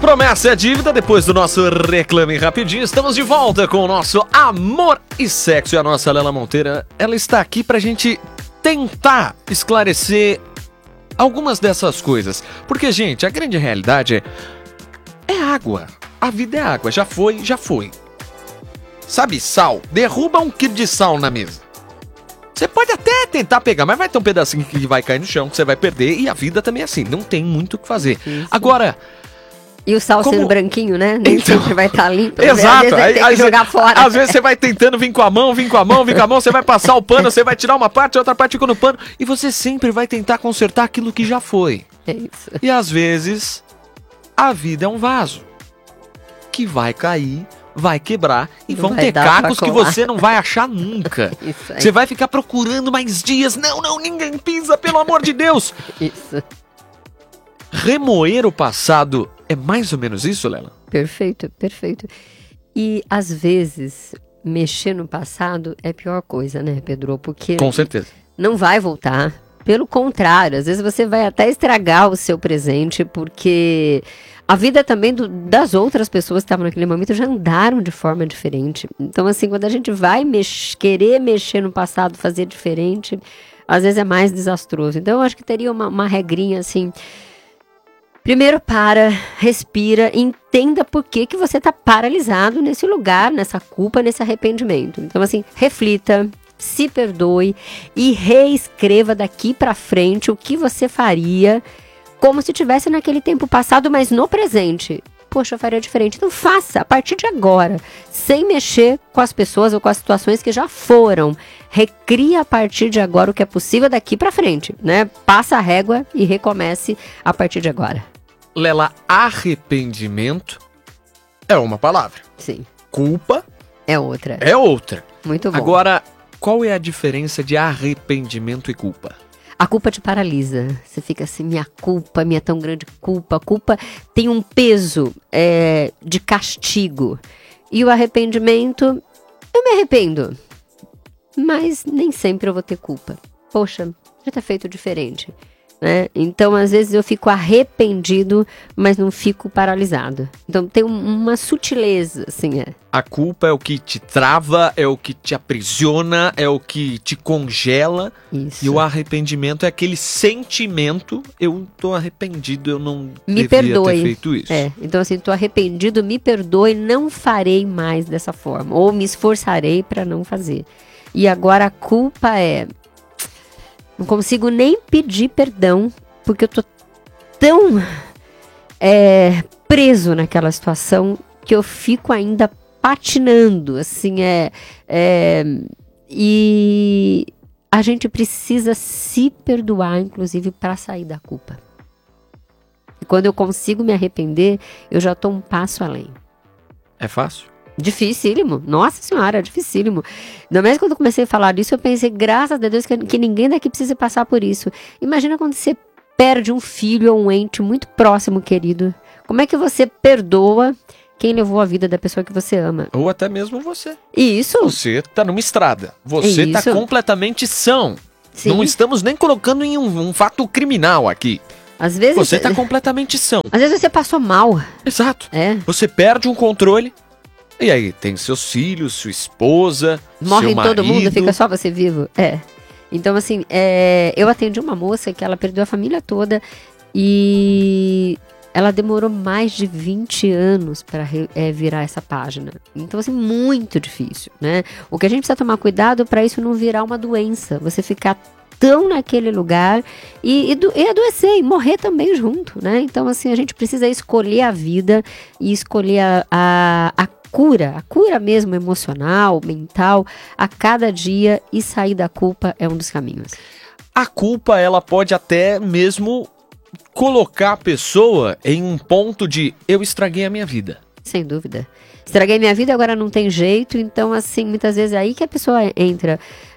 Promessa é dívida, depois do nosso Reclame Rapidinho, estamos de volta com o nosso Amor e Sexo. E a nossa Lela Monteira, ela está aqui pra gente tentar esclarecer algumas dessas coisas. Porque, gente, a grande realidade é água. A vida é água, já foi, já foi. Sabe, sal? Derruba 1 quilo de sal na mesa. Você pode até tentar pegar, mas vai ter um pedacinho que vai cair no chão, que você vai perder. E a vida também é assim, não tem muito o que fazer. Isso. Agora... E o sal sendo branquinho, né? Nem então, sempre vai estar limpo. Exato. Às vezes tem que jogar fora. Às vezes você vai tentando vir com a mão, você vai passar o pano, você vai tirar uma parte, a outra parte fica no pano. E você sempre vai tentar consertar aquilo que já foi. É isso. E às vezes, a vida é um vaso que vai cair, vai quebrar e Não vão vai ter dar cacos pra que colar. você não vai achar nunca. Isso aí. Você vai ficar procurando mais dias. Não, ninguém pisa, pelo amor de Deus. Isso. Remoer o passado é mais ou menos isso, Lela? Perfeito, perfeito. E às vezes, mexer no passado é a pior coisa, né, Pedro? Porque Com certeza. não vai voltar. Pelo contrário, às vezes você vai até estragar o seu presente, porque a vida também das outras pessoas que estavam naquele momento já andaram de forma diferente. Então, assim, quando a gente vai querer mexer no passado, fazer diferente, às vezes é mais desastroso. Então, eu acho que teria uma regrinha assim... Primeiro para, respira, entenda por que você está paralisado nesse lugar, nessa culpa, nesse arrependimento. Então, assim, reflita, se perdoe e reescreva daqui para frente o que você faria como se tivesse naquele tempo passado, mas no presente. Poxa, eu faria diferente. Então faça, a partir de agora, sem mexer com as pessoas ou com as situações que já foram. Recria a partir de agora o que é possível daqui para frente, né? Passa a régua e recomece a partir de agora. Lela, arrependimento é uma palavra. Sim. Culpa é outra. É outra. Muito bom. Agora, qual é a diferença de arrependimento e culpa? A culpa te paralisa. Você fica assim, minha culpa, minha tão grande culpa. A culpa tem um peso de castigo. E o arrependimento, eu me arrependo. Mas nem sempre eu vou ter culpa. Poxa, já tá feito diferente. Né? Então, às vezes eu fico arrependido, mas não fico paralisado. Então, tem uma sutileza, assim, A culpa é o que te trava, é o que te aprisiona, é o que te congela. Isso. E o arrependimento é aquele sentimento, eu tô arrependido, eu não me devia perdoe. ter feito isso. Então, assim, tô arrependido, me perdoe, não farei mais dessa forma. Ou me esforçarei para não fazer. E agora a culpa não consigo nem pedir perdão, porque eu tô tão preso naquela situação que eu fico ainda patinando, assim, e a gente precisa se perdoar, inclusive, para sair da culpa. E quando eu consigo me arrepender, eu já tô um passo além. É fácil? Dificílimo, nossa senhora, dificílimo. Ainda mais quando eu comecei a falar disso, eu pensei, graças a Deus, que ninguém daqui precisa passar por isso. Imagina quando você perde um filho ou um ente muito próximo, querido. Como é que você perdoa quem levou a vida da pessoa que você ama? Ou até mesmo você. Isso. Você tá numa estrada, você tá completamente são. Sim. Não estamos nem colocando em um fato criminal aqui. Às vezes você tá completamente são. Às vezes você passou mal. Exato. Você perde um controle. E aí, tem seus filhos, sua esposa, morre seu marido. Todo mundo, fica só você vivo. Então, assim, eu atendi uma moça que ela perdeu a família toda e ela demorou mais de 20 anos para virar essa página. Então, assim, muito difícil, né? O que a gente precisa tomar cuidado para isso não virar uma doença. Você ficar tão naquele lugar e adoecer e morrer também junto, né? Então, assim, a gente precisa escolher a vida e escolher a cura mesmo emocional, mental, a cada dia, e sair da culpa é um dos caminhos. A culpa, ela pode até mesmo colocar a pessoa em um ponto de eu estraguei a minha vida. Sem dúvida. Estraguei minha vida, agora não tem jeito, então assim, muitas vezes é aí que a pessoa entra.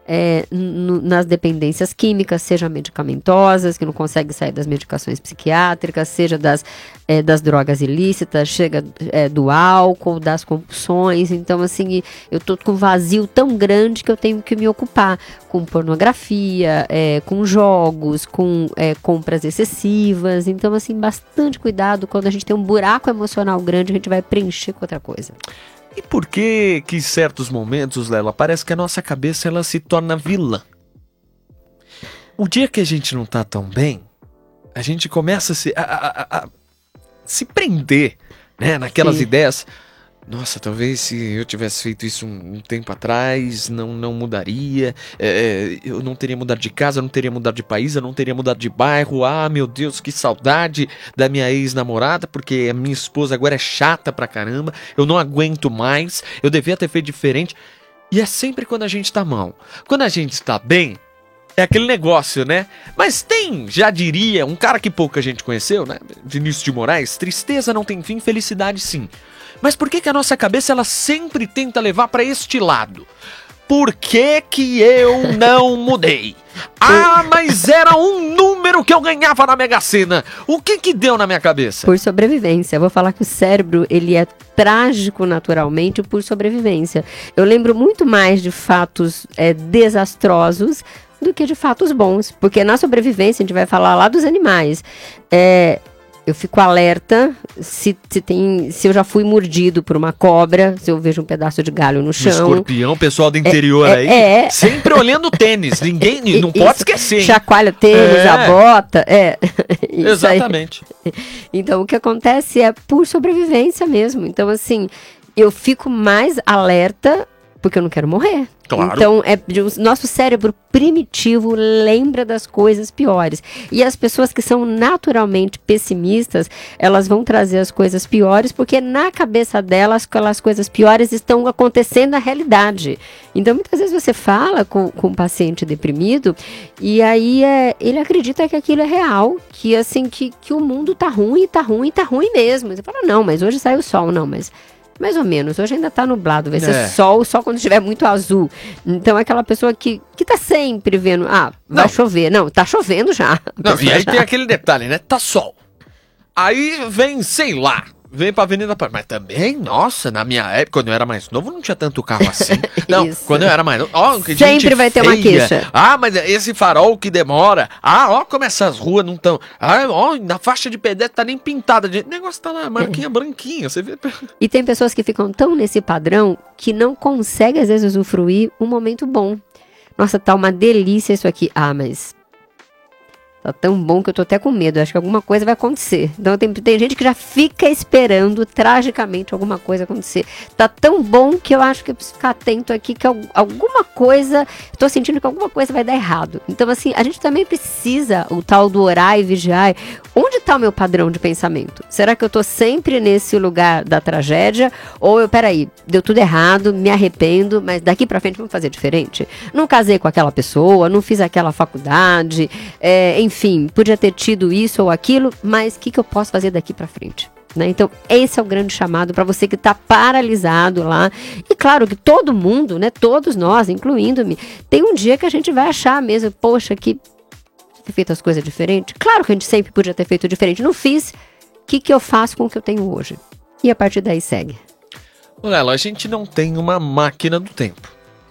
nas dependências químicas, seja medicamentosas, que não consegue sair das medicações psiquiátricas, seja das drogas ilícitas, chega do álcool, das compulsões. Então, assim, eu tô com um vazio tão grande que eu tenho que me ocupar com pornografia, com jogos, com compras excessivas. Então, assim, bastante cuidado. Quando a gente tem um buraco emocional grande, a gente vai preencher com outra coisa. E por que em certos momentos, Lela, parece que a nossa cabeça ela se torna vilã? O dia que a gente não tá tão bem, a gente começa a se prender, né, naquelas ideias. Nossa, talvez se eu tivesse feito isso um tempo atrás, não mudaria, eu não teria mudado de casa, eu não teria mudado de país, eu não teria mudado de bairro. Ah, meu Deus, que saudade da minha ex-namorada, porque a minha esposa agora é chata pra caramba, eu não aguento mais, eu devia ter feito diferente. E é sempre quando a gente tá mal. Quando a gente tá bem, é aquele negócio, né? Mas tem, já diria, um cara que pouca gente conheceu, né? Vinícius de Moraes, tristeza não tem fim, felicidade sim. Mas por que a nossa cabeça ela sempre tenta levar para este lado? Por que eu não mudei? Ah, mas era um número que eu ganhava na Mega Sena. O que deu na minha cabeça? Por sobrevivência. Eu vou falar que o cérebro, ele é trágico naturalmente por sobrevivência. Eu lembro muito mais de fatos desastrosos do que de fatos bons. Porque na sobrevivência, a gente vai falar lá dos animais. Eu fico alerta se eu já fui mordido por uma cobra, se eu vejo um pedaço de galho no chão. Escorpião, pessoal do interior aí, sempre olhando o tênis. Ninguém, não pode esquecer. Hein? Chacoalha o tênis, a bota. Exatamente. Então, o que acontece é por sobrevivência mesmo. Então, assim, eu fico mais alerta porque eu não quero morrer. Claro. Então, o nosso cérebro primitivo lembra das coisas piores. E as pessoas que são naturalmente pessimistas, elas vão trazer as coisas piores, porque na cabeça delas, aquelas coisas piores estão acontecendo na realidade. Então, muitas vezes você fala com um paciente deprimido, e aí ele acredita que aquilo é real, que assim, que o mundo tá ruim mesmo. Você fala, não, mas hoje sai o sol. Não, mas mais ou menos, hoje ainda tá nublado, vai ser sol só quando estiver muito azul. Então é aquela pessoa que tá sempre vendo, vai chover. Não, tá chovendo já. Não, e aí tem aquele detalhe, né? Tá sol. Aí vem, sei lá, vem pra Avenida Paraná. Mas também, nossa, na minha época, quando eu era mais novo, não tinha tanto carro assim. Não, quando eu era mais novo, sempre vai ter uma queixa. Ah, mas esse farol que demora. Como essas ruas não estão. Na faixa de pedestre tá nem pintada. O negócio tá lá, marquinha branquinha, você vê. E tem pessoas que ficam tão nesse padrão que não conseguem, às vezes, usufruir um momento bom. Nossa, tá uma delícia isso aqui. Mas tá tão bom que eu tô até com medo. Acho que alguma coisa vai acontecer. Então tem gente que já fica esperando tragicamente alguma coisa acontecer. Tá tão bom que eu acho que eu preciso ficar atento aqui que alguma coisa, tô sentindo que alguma coisa vai dar errado. Então assim, a gente também precisa o tal do orar e vigiar. Onde tá o meu padrão de pensamento? Será que eu tô sempre nesse lugar da tragédia? Ou peraí, deu tudo errado, me arrependo, mas daqui pra frente vamos fazer diferente? Não casei com aquela pessoa, não fiz aquela faculdade, enfim, podia ter tido isso ou aquilo, mas o que eu posso fazer daqui pra frente? Né? Então, esse é o grande chamado para você que está paralisado lá. E claro que todo mundo, né, todos nós, incluindo-me, tem um dia que a gente vai achar mesmo, poxa, que ter feito as coisas diferentes. Claro que a gente sempre podia ter feito diferente. Não fiz. O que eu faço com o que eu tenho hoje? E a partir daí segue. Lela, a gente não tem uma máquina do tempo.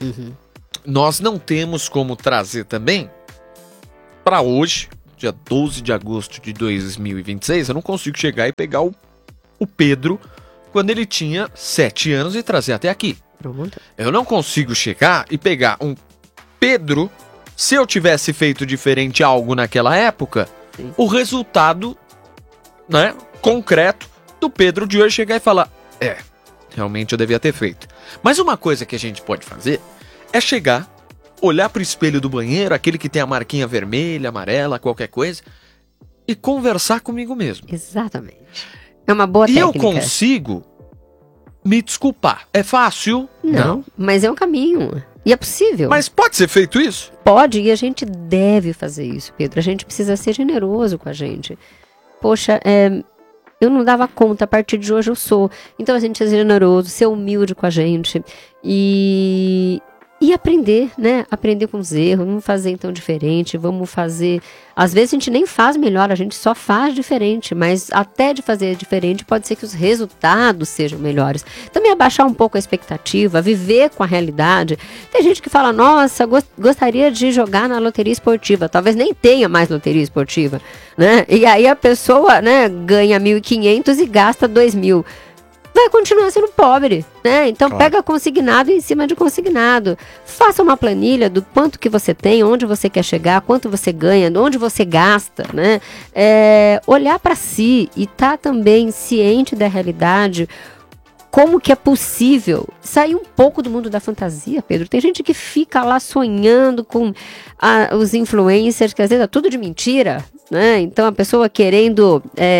Nós não temos como trazer também para hoje, dia 12 de agosto de 2026, eu não consigo chegar e pegar o Pedro quando ele tinha 7 anos e trazer até aqui. Pronto. Eu não consigo chegar e pegar um Pedro, se eu tivesse feito diferente algo naquela época, o resultado, né, concreto do Pedro de hoje chegar e falar, realmente eu devia ter feito. Mas uma coisa que a gente pode fazer é chegar, olhar pro espelho do banheiro, aquele que tem a marquinha vermelha, amarela, qualquer coisa, e conversar comigo mesmo. Exatamente. É uma boa técnica. E eu consigo me desculpar. É fácil? Não, mas é um caminho. E é possível. Mas pode ser feito isso? Pode, e a gente deve fazer isso, Pedro. A gente precisa ser generoso com a gente. Poxa, eu não dava conta, a partir de hoje eu sou. Então a gente é generoso, ser humilde com a gente. E E aprender, né? Aprender com os erros, vamos fazer então diferente, vamos fazer... Às vezes a gente nem faz melhor, a gente só faz diferente, mas até de fazer diferente pode ser que os resultados sejam melhores. Também abaixar um pouco a expectativa, viver com a realidade. Tem gente que fala, nossa, gostaria de jogar na loteria esportiva, talvez nem tenha mais loteria esportiva, né? E aí a pessoa, né, ganha 1.500 e gasta 2.000. Vai continuar sendo pobre, né? Então pega consignado em cima de consignado. Faça uma planilha do quanto que você tem, onde você quer chegar, quanto você ganha, onde você gasta, né? Olhar para si e estar também ciente da realidade, como que é possível sair um pouco do mundo da fantasia, Pedro. Tem gente que fica lá sonhando com os influencers, que às vezes é tudo de mentira, né? Então a pessoa querendo...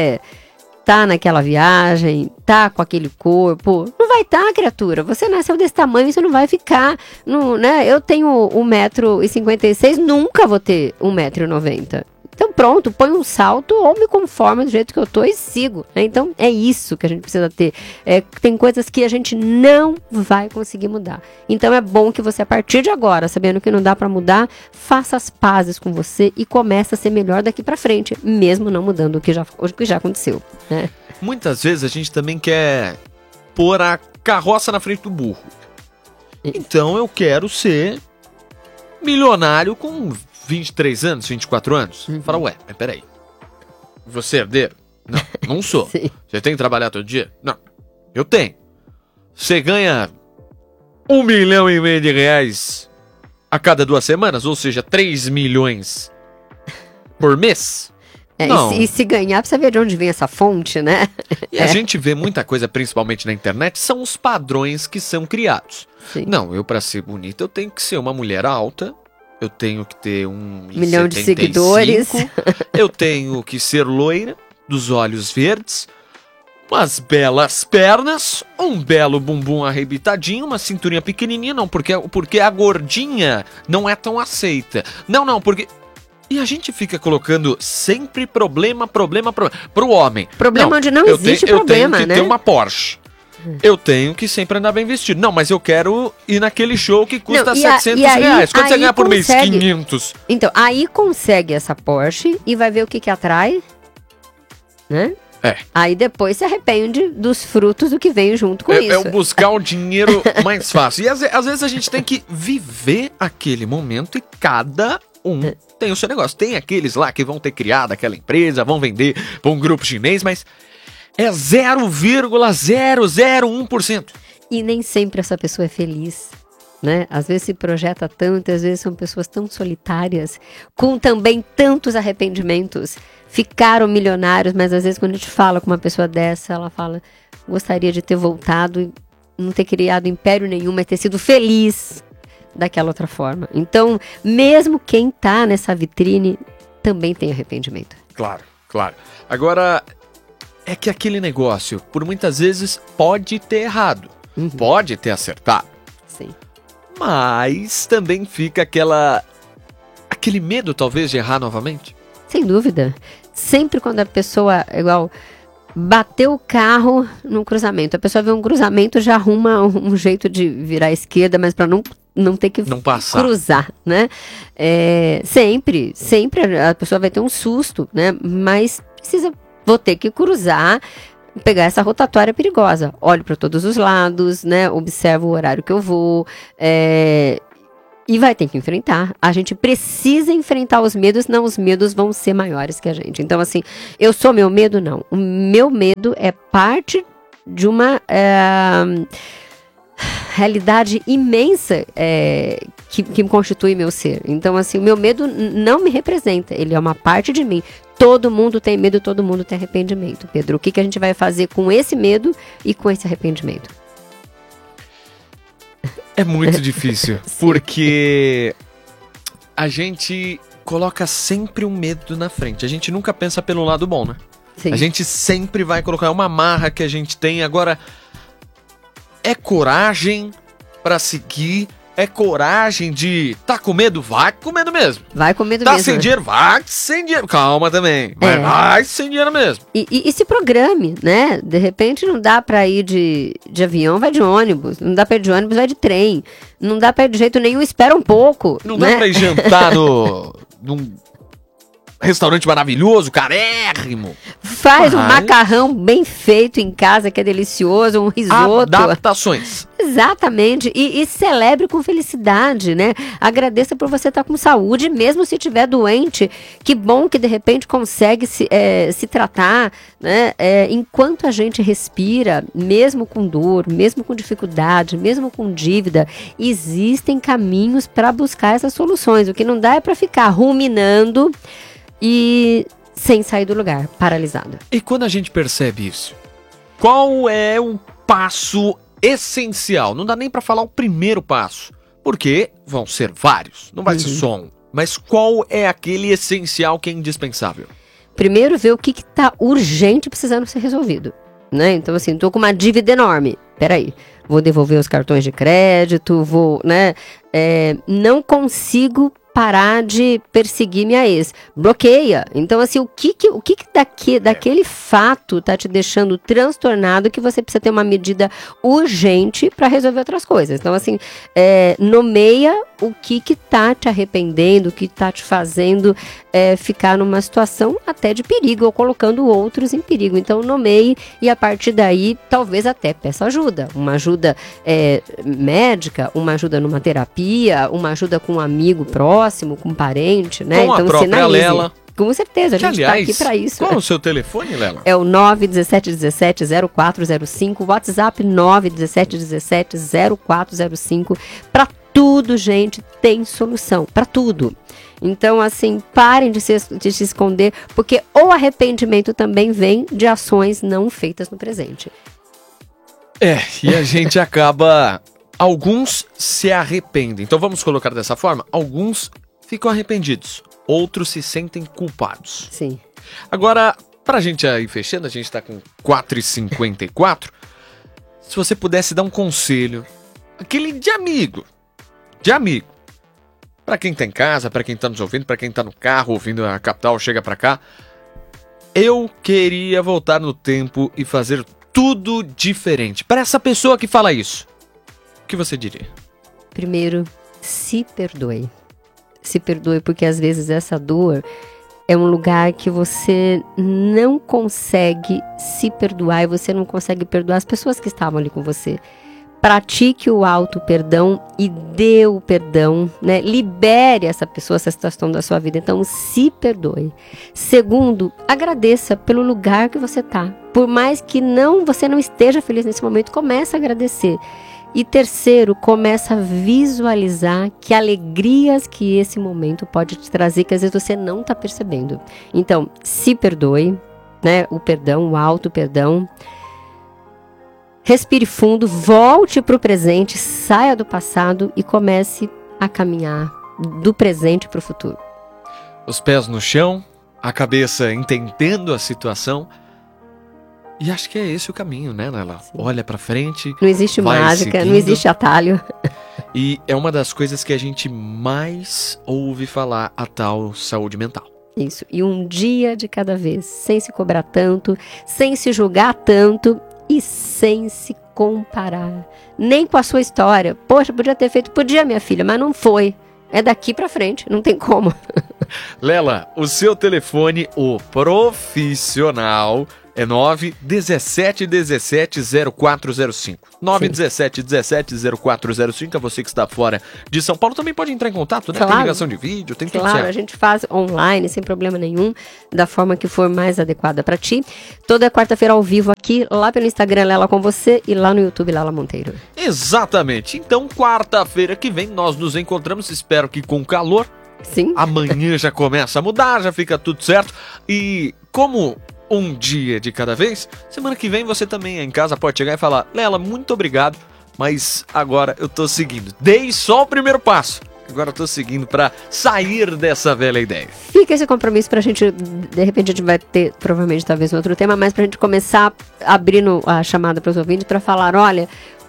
tá naquela viagem, tá com aquele corpo, não vai estar, criatura, você nasceu desse tamanho, você não vai ficar, né? Eu tenho 1,56 m, nunca vou ter 1,90 m. Então pronto, põe um salto ou me conformo do jeito que eu tô e sigo, né? Então é isso que a gente precisa ter. Tem coisas que a gente não vai conseguir mudar. Então é bom que você, a partir de agora, sabendo que não dá pra mudar, faça as pazes com você e comece a ser melhor daqui pra frente, mesmo não mudando o que já aconteceu, né? Muitas vezes a gente também quer pôr a carroça na frente do burro. Então eu quero ser milionário com 23 anos, 24 anos? Fala, ué, mas peraí. Você é herdeiro? Não, não sou. Você tem que trabalhar todo dia? Não, eu tenho. Você ganha 1,5 milhão de reais a cada 2 semanas? Ou seja, 3 milhões por mês? Não. E se ganhar, precisa ver de onde vem essa fonte, né? E a gente vê muita coisa, principalmente na internet, são os padrões que são criados. Sim. Não, eu pra ser bonita, eu tenho que ser uma mulher alta. Eu tenho que ter 1 milhão de seguidores. Eu tenho que ser loira, dos olhos verdes, umas belas pernas, um belo bumbum arrebitadinho, uma cinturinha pequenininha. Não, porque a gordinha não é tão aceita. Não, porque... E a gente fica colocando sempre problema pro homem. Problema onde não existe problema, né? Eu tenho que ter uma Porsche. Eu tenho que sempre andar bem vestido. Não, mas eu quero ir naquele show que custa 700 reais. Quanto você ganha por mês? 500. Então, aí consegue essa Porsche e vai ver o que atrai, né? Aí depois se arrepende dos frutos do que veio junto com isso. É buscar o dinheiro mais fácil. E às vezes a gente tem que viver aquele momento e cada tem o seu negócio. Tem aqueles lá que vão ter criado aquela empresa, vão vender para um grupo chinês, mas... é 0,001%. E nem sempre essa pessoa é feliz, né? Às vezes se projeta tanto, às vezes são pessoas tão solitárias, com também tantos arrependimentos. Ficaram milionários, mas às vezes quando a gente fala com uma pessoa dessa, ela fala, gostaria de ter voltado e não ter criado império nenhum, mas ter sido feliz daquela outra forma. Então, mesmo quem tá nessa vitrine, também tem arrependimento. Claro. Agora... é que aquele negócio, por muitas vezes, pode ter errado. Pode ter acertado. Sim. Mas também fica aquele medo, talvez, de errar novamente. Sem dúvida. Sempre quando a pessoa, bateu o carro no cruzamento. A pessoa vê um cruzamento, já arruma um jeito de virar à esquerda, mas para não ter que cruzar, né? Sempre a pessoa vai ter um susto, né? Mas vou ter que cruzar, pegar essa rotatória perigosa. Olho para todos os lados, né? Observo o horário que eu vou. E vai ter que enfrentar. A gente precisa enfrentar os medos, senão os medos vão ser maiores que a gente. Então, assim, eu sou meu medo? Não. O meu medo é parte de uma realidade imensa que constitui meu ser. Então, assim, o meu medo não me representa. Ele é uma parte de mim. Todo mundo tem medo, todo mundo tem arrependimento. Pedro, o que a gente vai fazer com esse medo e com esse arrependimento? É muito difícil, porque a gente coloca sempre um medo na frente. A gente nunca pensa pelo lado bom, né? Sim. A gente sempre vai colocar uma marra que a gente tem. Agora, é coragem para seguir é coragem de tá com medo? Vai com medo mesmo. Vai com medo Tá mesmo. sem dinheiro? Vai sem dinheiro. Calma também. Mas vai sem dinheiro mesmo. E se programe, né? De repente não dá pra ir de avião, vai de ônibus. Não dá pra ir de ônibus, vai de trem. Não dá pra ir de jeito nenhum, espera um pouco. Não né? dá pra ir jantar num restaurante maravilhoso, carérrimo. Faz um macarrão bem feito em casa, que é delicioso, um risoto. Adaptações. Exatamente, e celebre com felicidade, né? Agradeça por você estar com saúde, mesmo se estiver doente. Que bom que de repente consegue se tratar, né? Enquanto a gente respira, mesmo com dor, mesmo com dificuldade, mesmo com dívida, existem caminhos para buscar essas soluções. O que não dá é para ficar ruminando e sem sair do lugar, paralisado. E quando a gente percebe isso, qual é o passo essencial? Não dá nem pra falar o primeiro passo, porque vão ser vários, não vai ser só um. Mas qual é aquele essencial que é indispensável? Primeiro, ver o que tá urgente precisando ser resolvido, né? Então, assim, tô com uma dívida enorme. Peraí, vou devolver os cartões de crédito, né? Não consigo parar de perseguir minha ex. Bloqueia. Então, assim, o que daquele fato tá te deixando transtornado que você precisa ter uma medida urgente para resolver outras coisas. Então, assim, nomeia o que tá te arrependendo, o que tá te fazendo ficar numa situação até de perigo ou colocando outros em perigo. Então, nomeie e a partir daí, talvez até peça ajuda. Uma ajuda médica, uma ajuda numa terapia, uma ajuda com um amigo próximo, com um parente, né? Com a própria Lela. Com certeza, a gente está aqui para isso. Qual é o seu telefone, Lela? É o 917170405, WhatsApp 917170405. Para tudo, gente, tem solução. Para tudo. Então, assim, parem de se esconder, porque o arrependimento também vem de ações não feitas no presente. E a gente acaba... Alguns se arrependem. Então vamos colocar dessa forma. Alguns ficam arrependidos. Outros se sentem culpados. Sim. Agora, pra gente ir fechando, a gente tá com 4h54. Se você pudesse dar um conselho, aquele de amigo. Pra quem tá em casa, pra quem tá nos ouvindo, pra quem tá no carro, ouvindo a Capital, chega pra cá. Eu queria voltar no tempo e fazer tudo diferente. Pra essa pessoa que fala isso, o que você diria? Primeiro, se perdoe. Se perdoe, porque às vezes essa dor é um lugar que você não consegue se perdoar e você não consegue perdoar as pessoas que estavam ali com você. Pratique o auto-perdão e dê o perdão, né? Libere essa pessoa, essa situação da sua vida. Então, se perdoe. Segundo, agradeça pelo lugar que você está. Por mais que você não esteja feliz nesse momento, comece a agradecer. E terceiro, começa a visualizar que alegrias que esse momento pode te trazer, que às vezes você não está percebendo. Então, se perdoe, né? O perdão, o auto-perdão. Respire fundo, volte para o presente, saia do passado e comece a caminhar do presente para o futuro. Os pés no chão, a cabeça entendendo a situação. E acho que é esse o caminho, né, Lela? Olha pra frente. Não existe mágica, seguindo. Não existe atalho. E é uma das coisas que a gente mais ouve falar, a tal saúde mental. Isso. E um dia de cada vez, sem se cobrar tanto, sem se julgar tanto e sem se comparar. Nem com a sua história. Poxa, podia ter feito, podia, minha filha, mas não foi. É daqui pra frente, não tem como. Lela, o seu telefone, o profissional, é 917170405. 917170405. É você que está fora de São Paulo. Também pode entrar em contato, né? Claro. Tem ligação de vídeo, tem tudo certo. Claro, a gente faz online, sem problema nenhum, da forma que for mais adequada para ti. Toda quarta-feira ao vivo aqui, lá pelo Instagram Lela com você e lá no YouTube Lela Monteiro. Exatamente. Então, quarta-feira que vem nós nos encontramos, espero que com calor. Sim. Amanhã já começa a mudar, já fica tudo certo. E como um dia de cada vez, semana que vem você também em casa pode chegar e falar: Lela, muito obrigado, mas agora eu tô seguindo. Dei só o primeiro passo. Agora eu tô seguindo pra sair dessa velha ideia. Fica esse compromisso pra gente, de repente a gente vai ter, provavelmente talvez um outro tema, mas pra gente começar abrindo a chamada pros ouvintes pra falar: olha,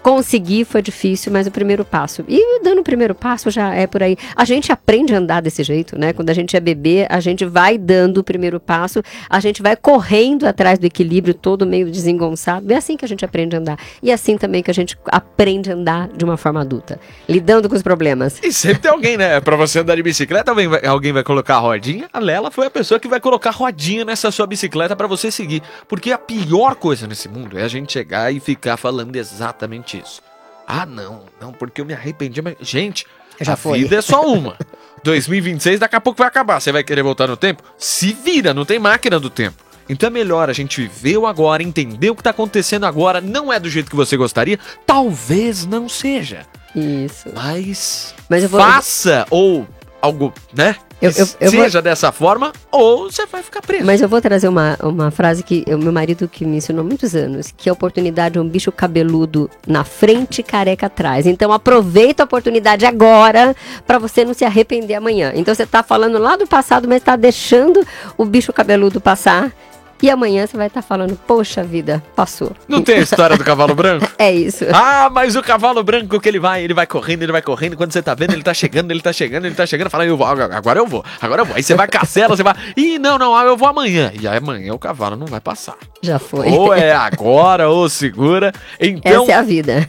Conseguir foi difícil, mas o primeiro passo. E dando o primeiro passo já é por aí. A gente aprende a andar desse jeito, né? Quando a gente é bebê, a gente vai dando o primeiro passo, a gente vai correndo atrás do equilíbrio, todo meio desengonçado. É assim que a gente aprende a andar. E é assim também que a gente aprende a andar de uma forma adulta, lidando com os problemas. E sempre tem alguém, né? Pra você andar de bicicleta, alguém vai colocar a rodinha. A Lela foi a pessoa que vai colocar rodinha nessa sua bicicleta pra você seguir. Porque a pior coisa nesse mundo é a gente chegar e ficar falando exatamente isso. Ah, não, porque eu me arrependi. Mas, gente, a vida é só uma. 2026 daqui a pouco vai acabar. Você vai querer voltar no tempo? Se vira, não tem máquina do tempo. Então é melhor a gente viver o agora, entender o que tá acontecendo agora. Não é do jeito que você gostaria. Talvez não seja. Isso. Mas eu vou... faça ou algo, né? Seja dessa forma, ou você vai ficar preso. Mas eu vou trazer uma frase que o meu marido que me ensinou há muitos anos, que a oportunidade é um bicho cabeludo na frente e careca atrás. Então aproveita a oportunidade agora para você não se arrepender amanhã. Então você tá falando lá do passado, mas tá deixando o bicho cabeludo passar. E amanhã você vai estar falando, poxa vida, passou. Não tem a história do cavalo branco? É isso. Ah, mas o cavalo branco que ele vai correndo. Quando você tá vendo, ele tá chegando. Fala, agora eu vou. Aí você vai cacela, você vai... Ih, não, eu vou amanhã. E aí amanhã o cavalo não vai passar. Já foi. Ou é agora, ou segura. Então, essa é a vida.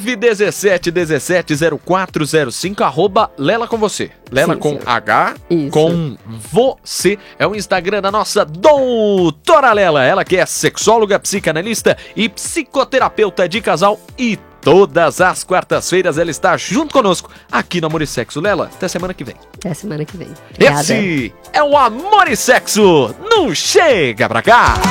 917-170405, @Lela com você. Lela Sim, com senhor. H, Isso. com você. É o Instagram da nossa doutora Lela. Ela que é sexóloga, psicanalista e psicoterapeuta de casal. E todas as quartas-feiras ela está junto conosco aqui no Amor e Sexo. Lela, até semana que vem. Até semana que vem. Obrigada. Esse é o Amor e Sexo. Não chega pra cá.